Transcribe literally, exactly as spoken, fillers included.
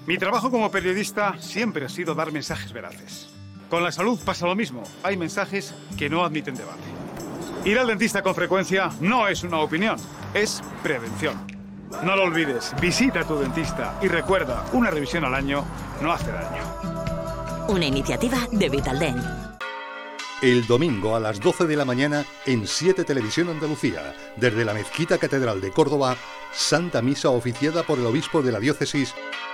Mi trabajo como periodista siempre ha sido dar mensajes veraces. Con la salud pasa lo mismo. Hay mensajes que no admiten debate. Ir al dentista con frecuencia no es una opinión, es prevención. No lo olvides, visita a tu dentista y recuerda, una revisión al año no hace daño. Una iniciativa de Vitaldent. El domingo a las doce de la mañana en siete Televisión Andalucía, desde la Mezquita Catedral de Córdoba, Santa Misa oficiada por el obispo de la diócesis